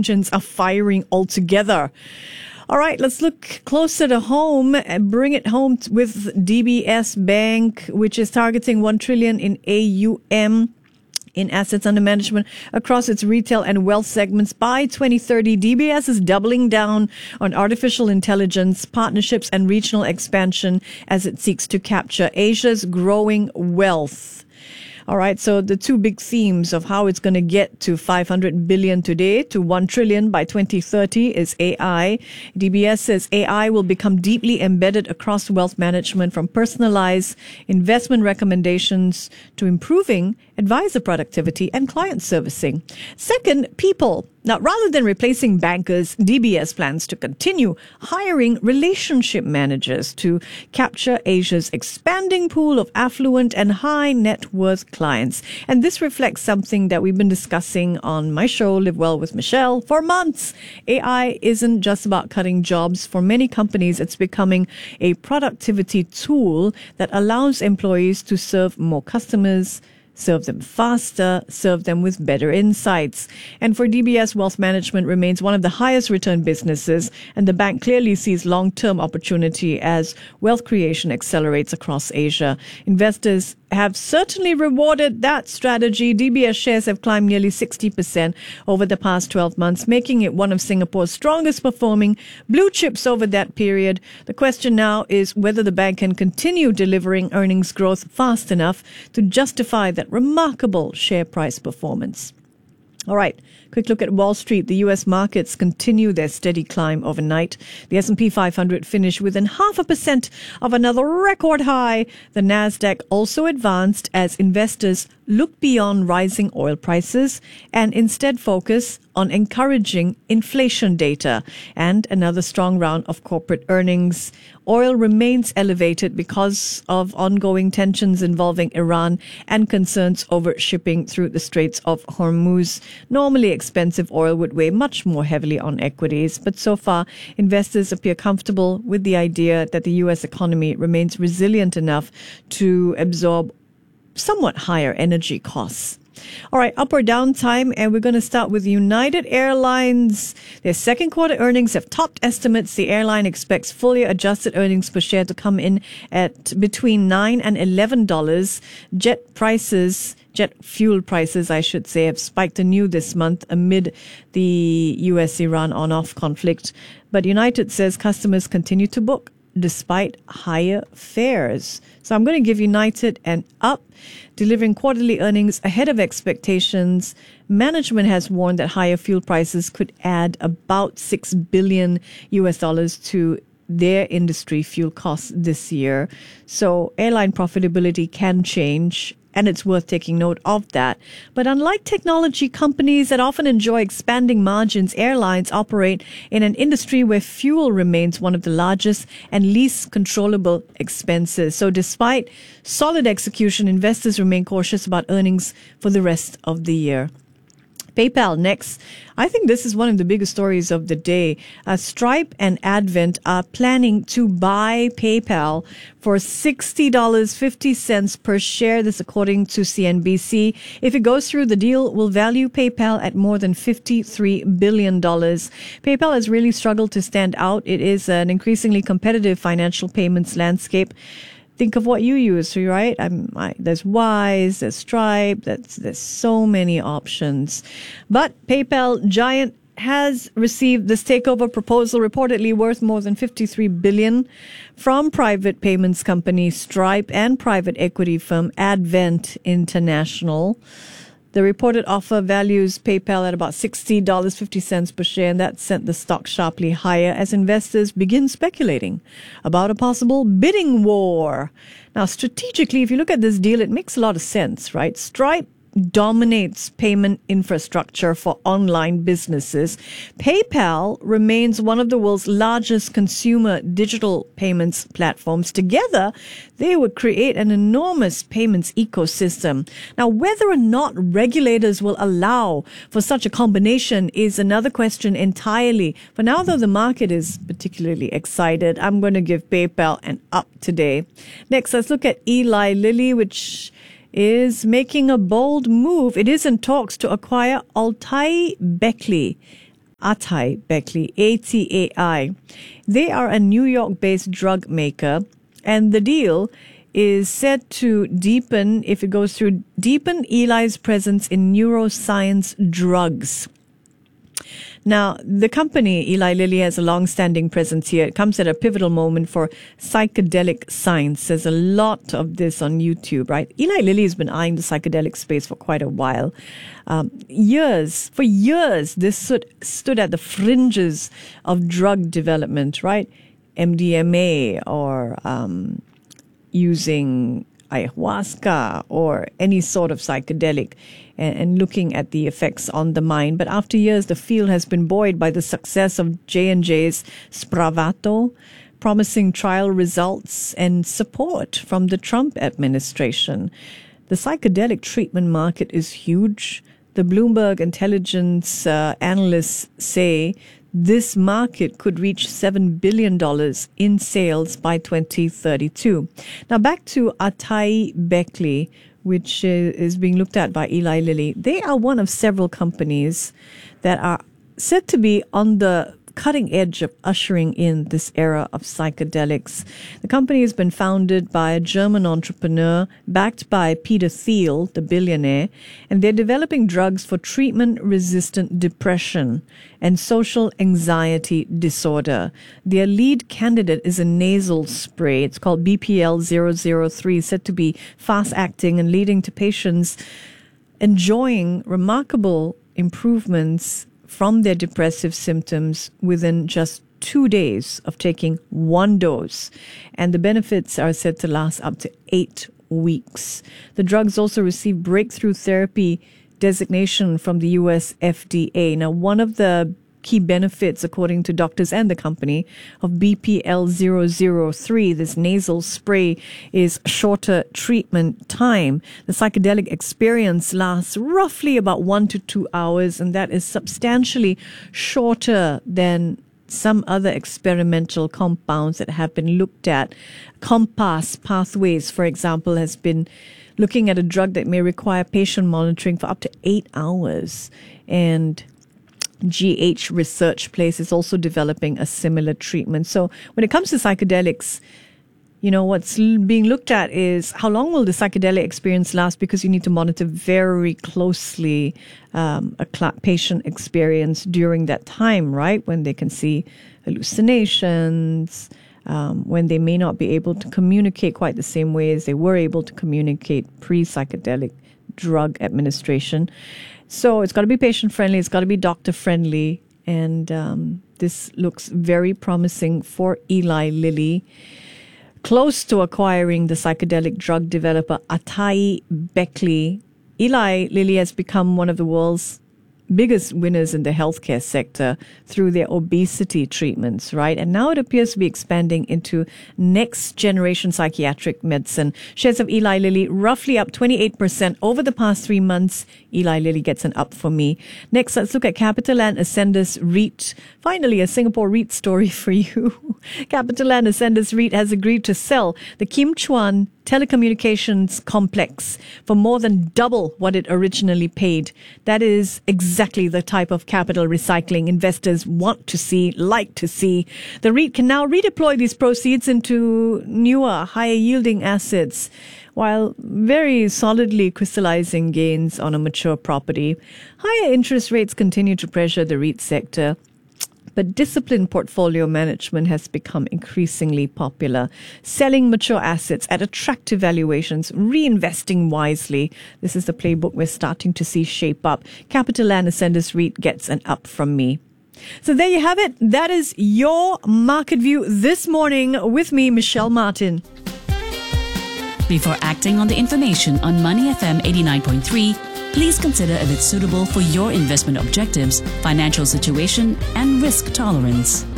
engines are firing altogether. All right, let's look closer to home and bring it home with DBS Bank, which is targeting 1 trillion in AUM. In assets under management across its retail and wealth segments by 2030. DBS is doubling down on artificial intelligence, partnerships, and regional expansion as it seeks to capture Asia's growing wealth. All right, so the two big themes of how it's going to get to 500 billion today to 1 trillion by 2030 is AI. DBS says AI will become deeply embedded across wealth management, from personalized investment recommendations to improving advisor productivity and client servicing. Second, people. Now, rather than replacing bankers, DBS plans to continue hiring relationship managers to capture Asia's expanding pool of affluent and high net worth clients. And this reflects something that we've been discussing on my show, Live Well with Michelle, for months. AI isn't just about cutting jobs. For many companies, it's becoming a productivity tool that allows employees to serve more customers, serve them faster, serve them with better insights. And for DBS, wealth management remains one of the highest return businesses, and the bank clearly sees long-term opportunity as wealth creation accelerates across Asia. Investors have certainly rewarded that strategy. DBS shares have climbed nearly 60% over the past 12 months, making it one of Singapore's strongest performing blue chips over that period. The question now is whether the bank can continue delivering earnings growth fast enough to justify that remarkable share price performance. All right, quick look at Wall Street. The U.S. markets continue their steady climb overnight. The S&P 500 finished within 0.5% of another record high. The Nasdaq also advanced as investors look beyond rising oil prices and instead focus on encouraging inflation data and another strong round of corporate earnings. Oil remains elevated because of ongoing tensions involving Iran and concerns over shipping through the Straits of Hormuz. Normally, expensive oil would weigh much more heavily on equities, but so far, investors appear comfortable with the idea that the U.S. economy remains resilient enough to absorb somewhat higher energy costs. All right, up or down time, and we're going to start with United Airlines. Their second quarter earnings have topped estimates. The airline expects full-year adjusted earnings per share to come in at between $9 and $11. Jet fuel prices, I should say, have spiked anew this month amid the U.S.-Iran on-off conflict. But United says customers continue to book despite higher fares. So I'm going to give United an up, delivering quarterly earnings ahead of expectations. Management has warned that higher fuel prices could add about $6 billion to their industry fuel costs this year. So airline profitability can change, and it's worth taking note of that. But unlike technology companies that often enjoy expanding margins, airlines operate in an industry where fuel remains one of the largest and least controllable expenses. So despite solid execution, investors remain cautious about earnings for the rest of the year. PayPal next. I think this is one of the biggest stories of the day. Stripe and Advent are planning to buy PayPal for $60.50 per share. This according to CNBC. If it goes through, the deal will value PayPal at more than $53 billion. PayPal has really struggled to stand out. It is an increasingly competitive financial payments landscape. Think of what you use, right? There's Wise, there's Stripe, there's so many options. But PayPal giant has received this takeover proposal reportedly worth more than $53 billion from private payments company Stripe and private equity firm Advent International. The reported offer values PayPal at about $60.50 per share, and that sent the stock sharply higher as investors begin speculating about a possible bidding war. Now, strategically, if you look at this deal, it makes a lot of sense, right? Stripe dominates payment infrastructure for online businesses. PayPal remains one of the world's largest consumer digital payments platforms. Together, they would create an enormous payments ecosystem. Now, whether or not regulators will allow for such a combination is another question entirely. For now, though, the market is particularly excited. I'm going to give PayPal an up today. Next, let's look at Eli Lilly, which is making a bold move. It is in talks to acquire Altai Beckley. Atai Beckley, ATAI. They are a New York-based drug maker, and the deal is said to deepen, if it goes through, deepen Eli's presence in neuroscience drugs. Now, the company, Eli Lilly, has a long-standing presence here. It comes at a pivotal moment for psychedelic science. There's a lot of this on YouTube, right? Eli Lilly has been eyeing the psychedelic space for quite a while. For years, this stood at the fringes of drug development, right? MDMA or using ayahuasca or any sort of psychedelic and looking at the effects on the mind. But after years, the field has been buoyed by the success of J&J's Spravato, promising trial results and support from the Trump administration. The psychedelic treatment market is huge. The Bloomberg intelligence analysts say this market could reach $7 billion in sales by 2032. Now back to Atai Beckley, which is being looked at by Eli Lilly. They are one of several companies that are said to be on the cutting edge of ushering in this era of psychedelics. The company has been founded by a German entrepreneur, backed by Peter Thiel, the billionaire, and they're developing drugs for treatment-resistant depression and social anxiety disorder. Their lead candidate is a nasal spray. It's called BPL-003, said to be fast-acting and leading to patients enjoying remarkable improvements from their depressive symptoms within just 2 days of taking one dose. And the benefits are said to last up to 8 weeks. The drugs also received breakthrough therapy designation from the US FDA. Now, one of the key benefits, according to doctors and the company, of BPL-003, this nasal spray, is shorter treatment time. The psychedelic experience lasts roughly about 1 to 2 hours, and that is substantially shorter than some other experimental compounds that have been looked at. Compass Pathways, for example, has been looking at a drug that may require patient monitoring for up to 8 hours. And GH Research Place is also developing a similar treatment. So when it comes to psychedelics, you know, what's being looked at is how long will the psychedelic experience last, because you need to monitor very closely patient experience during that time, right? When they can see hallucinations, when they may not be able to communicate quite the same way as they were able to communicate pre-psychedelic drug administration. So it's got to be patient-friendly, it's got to be doctor-friendly, and this looks very promising for Eli Lilly. Close to acquiring the psychedelic drug developer Atai Beckley, Eli Lilly has become one of the world's biggest winners in the healthcare sector through their obesity treatments, right? And now it appears to be expanding into next generation psychiatric medicine. Shares of Eli Lilly roughly up 28% over the past 3 months. Eli Lilly gets an up for me. Next, let's look at CapitaLand Ascendas REIT. Finally, a Singapore REIT story for you. CapitaLand Ascendas REIT has agreed to sell the Kim Chuan telecommunications complex for more than double what it originally paid. That is exactly the type of capital recycling investors want to see, like to see. The REIT can now redeploy these proceeds into newer, higher yielding assets, while very solidly crystallizing gains on a mature property. Higher interest rates continue to pressure the REIT sector, but disciplined portfolio management has become increasingly popular. Selling mature assets at attractive valuations, reinvesting wisely. This is the playbook we're starting to see shape up. CapitaLand Ascendas REIT gets an up from me. So there you have it. That is your market view this morning with me, Michelle Martin. Before acting on the information on Money FM 89.3, please consider if it's suitable for your investment objectives, financial situation, and risk tolerance.